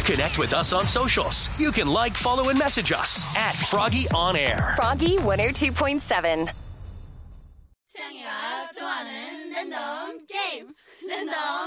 Connect with us on socials. You can like, follow, and message us at Froggy On Air. Froggy 102.7. 창이가 좋아하는 랜덤 게임. 랜덤